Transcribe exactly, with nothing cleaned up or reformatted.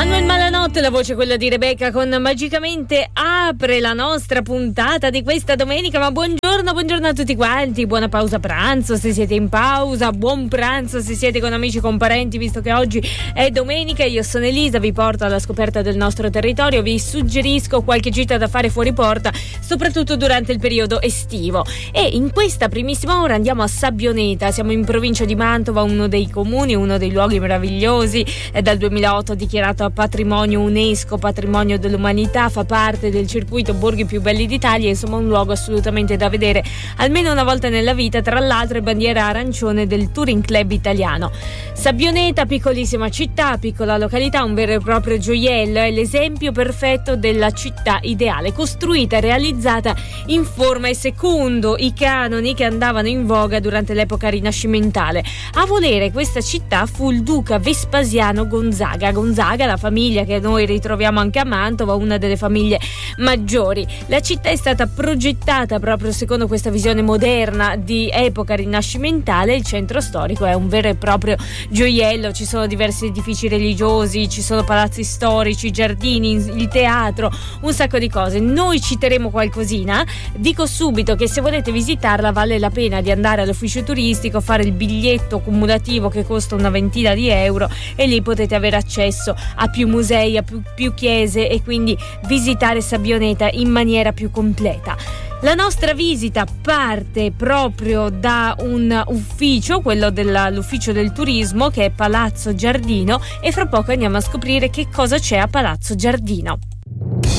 Manuel Malanotte, la voce quella di Rebecca, con Magicamente apre la nostra puntata di questa domenica. Ma buongiorno, buongiorno a tutti quanti, buona pausa pranzo se siete in pausa, buon pranzo se siete con amici, con parenti, visto che oggi è domenica. Io sono Elisa, vi porto alla scoperta del nostro territorio, vi suggerisco qualche gita da fare fuori porta, soprattutto durante il periodo estivo. E in questa primissima ora andiamo a Sabbioneta, siamo in provincia di Mantova, uno dei comuni, uno dei luoghi meravigliosi, è dal duemilaotto dichiarato a patrimonio UNESCO, patrimonio dell'umanità, fa parte del circuito borghi più belli d'Italia, insomma un luogo assolutamente da vedere almeno una volta nella vita. Tra l'altro è bandiera arancione del Touring Club italiano. Sabbioneta, piccolissima città, piccola località, un vero e proprio gioiello, è l'esempio perfetto della città ideale, costruita e realizzata in forma e secondo i canoni che andavano in voga durante l'epoca rinascimentale. A volere questa città fu il duca Vespasiano Gonzaga. Gonzaga, la famiglia che noi ritroviamo anche a Mantova, una delle famiglie maggiori. La città è stata progettata proprio secondo questa visione moderna di epoca rinascimentale. Il centro storico è un vero e proprio gioiello, ci sono diversi edifici religiosi, ci sono palazzi storici, giardini, il teatro, un sacco di cose. Noi citeremo qualcosina. Dico subito che se volete visitarla vale la pena di andare all'ufficio turistico, fare il biglietto cumulativo che costa una ventina di euro e lì potete avere accesso a più musei, a più, più chiese e quindi visitare Sabbioneta in maniera più completa. La nostra visita parte proprio da un ufficio, quello dell'ufficio del turismo, che è Palazzo Giardino, e fra poco andiamo a scoprire che cosa c'è a Palazzo Giardino.